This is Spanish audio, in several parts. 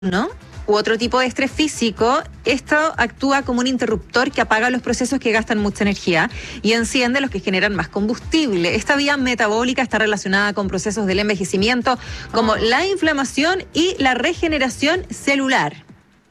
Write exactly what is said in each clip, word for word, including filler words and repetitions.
¿no? U otro tipo de estrés físico, esto actúa como un interruptor que apaga los procesos que gastan mucha energía y enciende los que generan más combustible. Esta vía metabólica está relacionada con procesos del envejecimiento como la inflamación y la regeneración celular.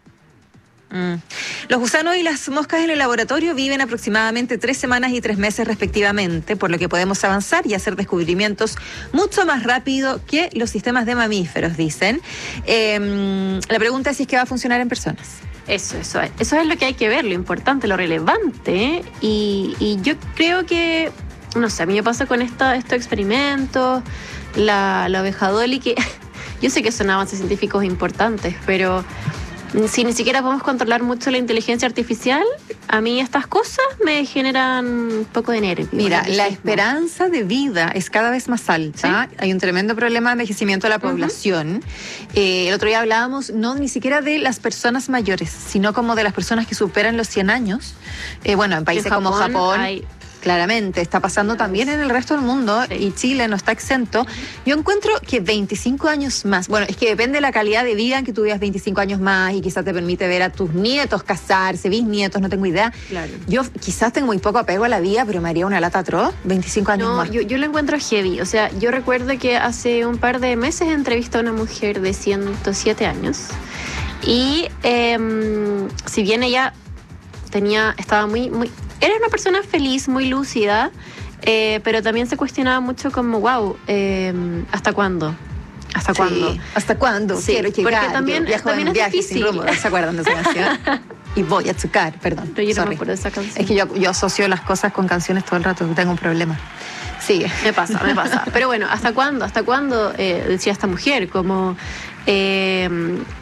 Mm. Los gusanos y las moscas en el laboratorio viven aproximadamente tres semanas y tres meses respectivamente, por lo que podemos avanzar y hacer descubrimientos mucho más rápido que los sistemas de mamíferos, dicen. Eh, la pregunta es si es que va a funcionar en personas. Eso, eso, eso es lo que hay que ver, lo importante, lo relevante. Y, y yo creo que, no sé, a mí me pasa con esta, estos experimentos, la, la oveja Dolly, que yo sé que son avances científicos importantes, pero si ni siquiera podemos controlar mucho la inteligencia artificial, a mí estas cosas me generan un poco de nervio. Mira, la esperanza de vida es cada vez más alta. ¿Sí? Hay un tremendo problema de envejecimiento de la población. Uh-huh. Eh, el otro día hablábamos no ni siquiera de las personas mayores, sino como de las personas que superan los cien años. Eh, bueno, en países en Japón, como Japón... Hay... Claramente, está pasando también en el resto del mundo, sí. Y Chile no está exento. Yo encuentro que veinticinco años más, bueno, es que depende de la calidad de vida en que tú vivas veinticinco años más y quizás te permite ver a tus nietos casarse, bisnietos, no tengo idea. Claro. Yo quizás tengo muy poco apego a la vida, pero me haría una lata atroz, veinticinco años no, más. Yo, yo lo encuentro heavy, o sea, yo recuerdo que hace un par de meses entrevisté a una mujer de ciento siete años y eh, si bien ella tenía, estaba muy, muy... Era una persona feliz, muy lúcida, eh, pero también se cuestionaba mucho como, wow, eh, ¿hasta cuándo? ¿Hasta sí. cuándo? ¿Hasta cuándo? Sí, quiero llegar. Porque también, viajo también en es viaje difícil. Sin rumbo. ¿Se acuerdan de esa canción? Y voy a chocar, perdón. Pero yo sorry. no me acuerdo de esa canción. Es que yo, yo asocio las cosas con canciones todo el rato, tengo un problema. Sigue. Me pasa, me pasa. Pero bueno, ¿hasta cuándo? ¿Hasta cuándo? Eh, decía esta mujer, como... Eh,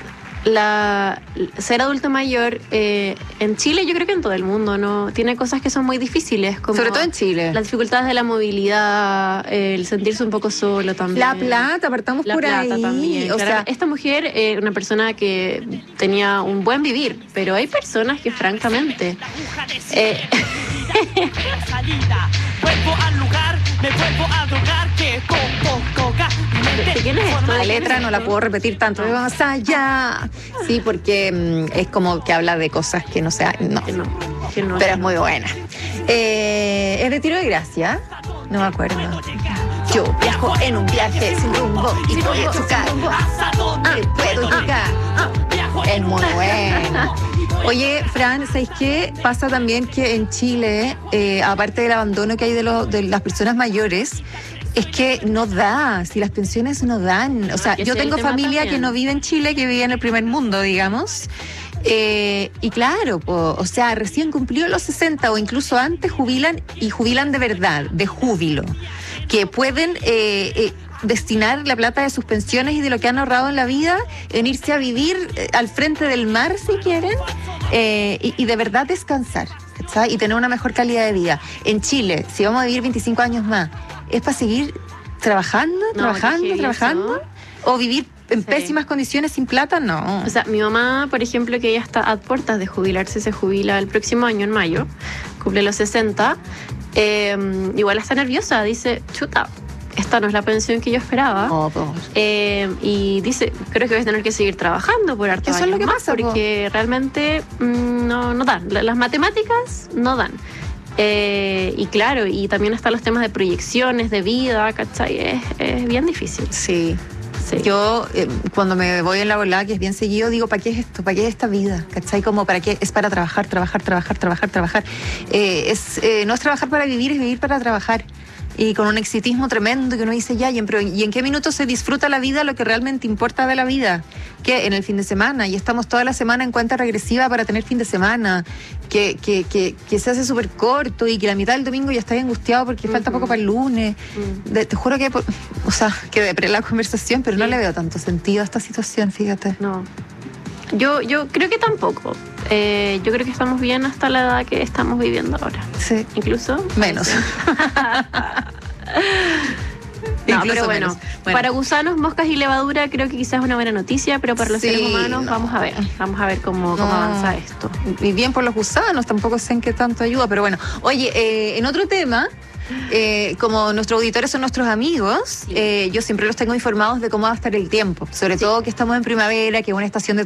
La, ser adulto mayor eh, en Chile, yo creo que en todo el mundo, no tiene cosas que son muy difíciles, como sobre todo en Chile, las dificultades de la movilidad, eh, el sentirse un poco solo también, la plata, partamos la por plata ahí también, o claro. sea, esta mujer era eh, una persona que tenía un buen vivir, pero hay personas que francamente eh, vuelvo al lugar, me vuelvo a drogar, que coco, coca. ¿De quién es esto? La letra no la puedo repetir tanto. No. Vamos allá. Sí, porque mmm, es como que habla de cosas que no sea. No. Que no, que no pero es muy buena. Eh, ¿Es de Tiro de Gracia? No me acuerdo. Yo viajo en un viaje sin rumbo y sin voy rumbo, a chocar. Ah, puedo llegar. Ah, es muy buena. Oye, Fran, ¿sabes qué? Pasa también que en Chile, eh, aparte del abandono que hay de, lo, de las personas mayores, es que no da, si las pensiones no dan. O sea, yo tengo familia que no vive en Chile, que vive en el primer mundo, digamos. Eh, y claro, po, o sea, recién cumplió los sesenta o incluso antes jubilan y jubilan de verdad, de júbilo, que pueden eh, eh, destinar la plata de sus pensiones y de lo que han ahorrado en la vida en irse a vivir eh, al frente del mar si quieren eh, y, y de verdad descansar, ¿sabes? Y tener una mejor calidad de vida. En Chile, si vamos a vivir veinticinco años más, ¿es para seguir trabajando, no, trabajando, trabajando? Eso. ¿O vivir en sí. pésimas condiciones sin plata? No. O sea, mi mamá, por ejemplo, que ella está a puertas de jubilarse, se jubila el próximo año, en mayo, cumple los sesenta, eh, igual está nerviosa, dice, chuta, esta no es la pensión que yo esperaba. Oh, pues. eh, y dice, creo que voy a tener que seguir trabajando por harto Eso es lo que más, pasa, porque po. realmente mmm, no, no dan. Las matemáticas no dan. Eh, y claro, y también están los temas de proyecciones, de vida, ¿cachai? Es, es bien difícil. Sí. Sí. Yo, eh, cuando me voy en la volada, que es bien seguido, digo, ¿para qué es esto? ¿Para qué es esta vida? ¿Cachai? Como, ¿para qué? Es para trabajar, trabajar, trabajar, trabajar, trabajar. Eh, es, eh, no es trabajar para vivir, es vivir para trabajar. Y con un exitismo tremendo que uno dice, ya, ¿y en, ¿y en qué minuto se disfruta la vida lo que realmente importa de la vida? Que en el fin de semana, y estamos toda la semana en cuenta regresiva para tener fin de semana, que, que, que, que se hace súper corto y que la mitad del domingo ya está angustiado porque uh-huh. falta poco para el lunes. Uh-huh. De, te juro que, o sea, que depre la conversación, pero sí. no le veo tanto sentido a esta situación, fíjate. No. Yo, yo creo que tampoco. Eh, yo creo que estamos bien hasta la edad que estamos viviendo ahora. Sí. Incluso menos. No, Incluso pero bueno, bueno, para gusanos, moscas y levadura creo que quizás es una buena noticia, pero para los sí, seres humanos no. vamos a ver, vamos a ver cómo, cómo no. avanza esto. Y bien por los gusanos, tampoco sé en qué tanto ayuda, pero bueno. Oye, eh, en otro tema, eh, como nuestros auditores son nuestros amigos, Sí. eh, yo siempre los tengo informados de cómo va a estar el tiempo, sobre Sí. todo que estamos en primavera, que es una estación de